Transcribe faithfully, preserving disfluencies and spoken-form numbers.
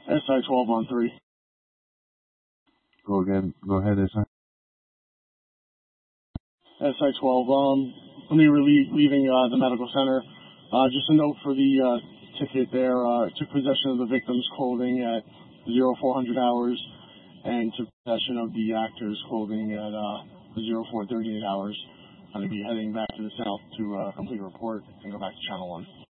S I twelve on three. Go again. Go ahead, S I. S I twelve. Um, when we were le- leaving uh, the medical center, uh, just a note for the uh, ticket there. Uh, took possession of the victim's clothing at zero four hundred hours, and took possession of the actor's clothing at uh, zero four thirty-eight hours. I'm going to be heading back to the south to uh, complete a report and go back to Channel One.